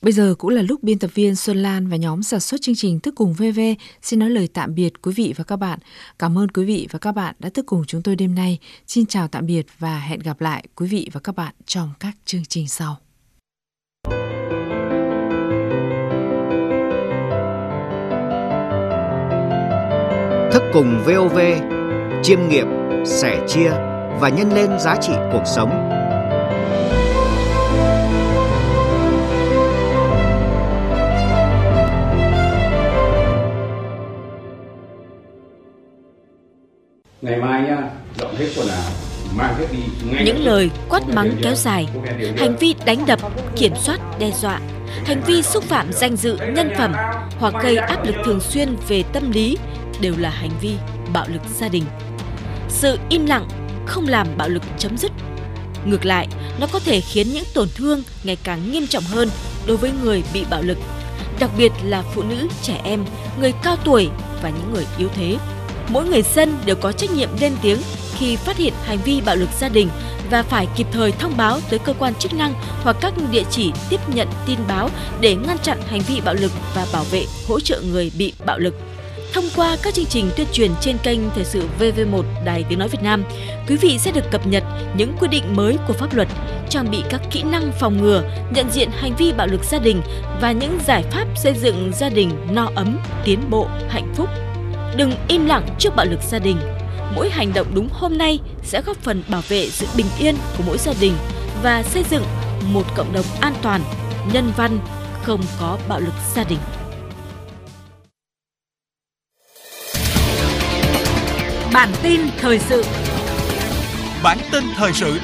Bây giờ cũng là lúc biên tập viên Xuân Lan và nhóm sản xuất chương trình Thức Cùng VV xin nói lời tạm biệt quý vị và các bạn. Cảm ơn quý vị và các bạn đã thức cùng chúng tôi đêm nay. Xin chào tạm biệt và hẹn gặp lại quý vị và các bạn trong các chương trình sau. Thức Cùng VOV, chiêm nghiệm, sẻ chia và nhân lên giá trị cuộc sống. Ngày mai nhá, dọn hết quần áo, mang hết đi. Những lời quát mắng kéo dài, hành vi đánh đập, kiểm soát, đe dọa, hành vi xúc phạm danh dự, nhân phẩm hoặc gây áp lực thường xuyên về tâm lý đều là hành vi bạo lực gia đình. Sự im lặng không làm bạo lực chấm dứt. Ngược lại, nó có thể khiến những tổn thương ngày càng nghiêm trọng hơn đối với người bị bạo lực, đặc biệt là phụ nữ, trẻ em, người cao tuổi và những người yếu thế. Mỗi người dân đều có trách nhiệm lên tiếng khi phát hiện hành vi bạo lực gia đình và phải kịp thời thông báo tới cơ quan chức năng hoặc các địa chỉ tiếp nhận tin báo để ngăn chặn hành vi bạo lực và bảo vệ, hỗ trợ người bị bạo lực. Thông qua các chương trình tuyên truyền trên kênh Thời sự VV1 Đài Tiếng Nói Việt Nam, quý vị sẽ được cập nhật những quy định mới của pháp luật, trang bị các kỹ năng phòng ngừa, nhận diện hành vi bạo lực gia đình và những giải pháp xây dựng gia đình no ấm, tiến bộ, hạnh phúc. Đừng im lặng trước bạo lực gia đình. Mỗi hành động đúng hôm nay sẽ góp phần bảo vệ sự bình yên của mỗi gia đình và xây dựng một cộng đồng an toàn, nhân văn, không có bạo lực gia đình. Bản tin thời sự. Bản tin thời sự.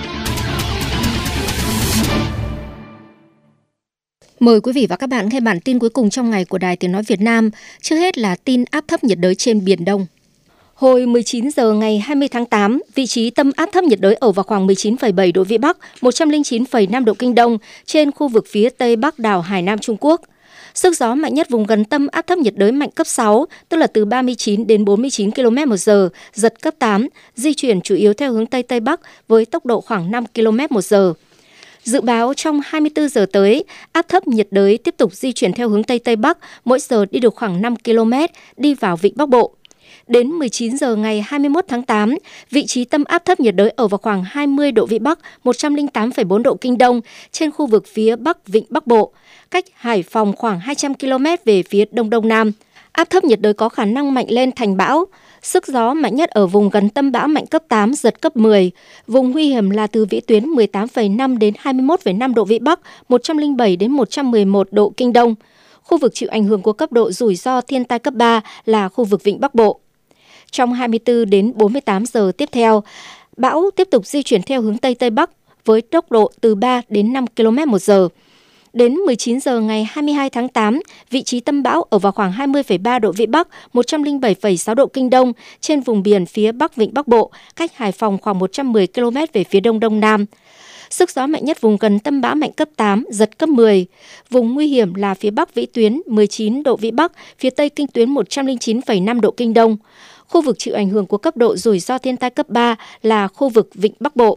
Mời quý vị và các bạn nghe bản tin cuối cùng trong ngày của Đài Tiếng Nói Việt Nam. Trước hết là tin áp thấp nhiệt đới trên Biển Đông. Hồi 19 giờ ngày 20 tháng 8, vị trí tâm áp thấp nhiệt đới ở vào khoảng 19,7 độ Vĩ Bắc, 109,5 độ Kinh Đông trên khu vực phía Tây Bắc đảo Hải Nam Trung Quốc. Sức gió mạnh nhất vùng gần tâm áp thấp nhiệt đới mạnh cấp 6, tức là từ 39 đến 49 km/h, giật cấp 8, di chuyển chủ yếu theo hướng Tây Tây Bắc với tốc độ khoảng 5 km/h. Dự báo trong 24 giờ tới, áp thấp nhiệt đới tiếp tục di chuyển theo hướng Tây Tây Bắc, mỗi giờ đi được khoảng 5 km, đi vào vịnh Bắc Bộ. Đến 19 giờ ngày 21 tháng 8, vị trí tâm áp thấp nhiệt đới ở vào khoảng 20 độ Vĩ Bắc, 108,4 độ Kinh Đông trên khu vực phía Bắc vịnh Bắc Bộ, cách Hải Phòng khoảng 200 km về phía Đông Đông Nam. Áp thấp nhiệt đới có khả năng mạnh lên thành bão. Sức gió mạnh nhất ở vùng gần tâm bão mạnh cấp 8, giật cấp 10. Vùng nguy hiểm là từ vĩ tuyến 18,5 đến 21,5 độ Vĩ Bắc, 107 đến 111 độ Kinh Đông. Khu vực chịu ảnh hưởng của cấp độ rủi ro thiên tai cấp 3 là khu vực vịnh Bắc Bộ. Trong 24 đến 48 giờ tiếp theo, bão tiếp tục di chuyển theo hướng Tây Tây Bắc với tốc độ từ 3 đến 5 km/h. Đến 19 giờ ngày 22 tháng 8, vị trí tâm bão ở vào khoảng 20,3 độ Vĩ Bắc, 107,6 độ Kinh Đông trên vùng biển phía Bắc vịnh Bắc Bộ, cách Hải Phòng khoảng 110 km về phía Đông Đông Nam. Sức gió mạnh nhất vùng gần tâm bão mạnh cấp 8, giật cấp 10. Vùng nguy hiểm là phía Bắc vĩ tuyến 19 độ Vĩ Bắc, phía Tây kinh tuyến 109,5 độ Kinh Đông. Khu vực chịu ảnh hưởng của cấp độ rủi ro thiên tai cấp 3 là khu vực vịnh Bắc Bộ.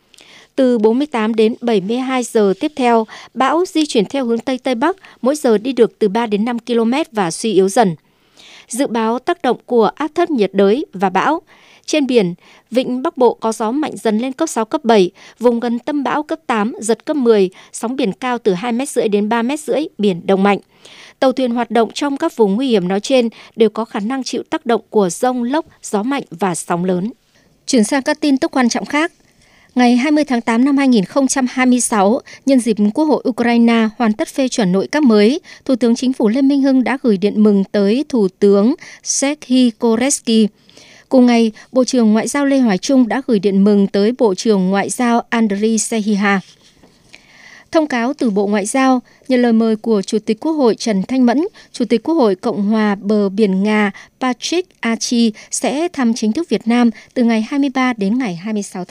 Từ 48 đến 72 giờ tiếp theo, bão di chuyển theo hướng Tây Tây Bắc, mỗi giờ đi được từ 3 đến 5 km và suy yếu dần. Dự báo tác động của áp thấp nhiệt đới và bão. Trên biển, vịnh Bắc Bộ có gió mạnh dần lên cấp 6, cấp 7, vùng gần tâm bão cấp 8, giật cấp 10, sóng biển cao từ 2,5 m đến 3,5 m, biển động mạnh. Tàu thuyền hoạt động trong các vùng nguy hiểm nói trên đều có khả năng chịu tác động của dông, lốc, gió mạnh và sóng lớn. Chuyển sang các tin tức quan trọng khác. Ngày 20 tháng 8 năm 2026, nhân dịp Quốc hội Ukraine hoàn tất phê chuẩn nội các mới, Thủ tướng Chính phủ Lê Minh Hưng đã gửi điện mừng tới Thủ tướng Serhiy Koretsky. Cùng ngày, Bộ trưởng Ngoại giao Lê Hoài Trung đã gửi điện mừng tới Bộ trưởng Ngoại giao Andriy Sybiha. Thông cáo từ Bộ Ngoại giao, nhận lời mời của Chủ tịch Quốc hội Trần Thanh Mẫn, Chủ tịch Quốc hội Cộng hòa Bờ Biển Nga Patrick Archie sẽ thăm chính thức Việt Nam từ ngày 23 đến ngày 26 tháng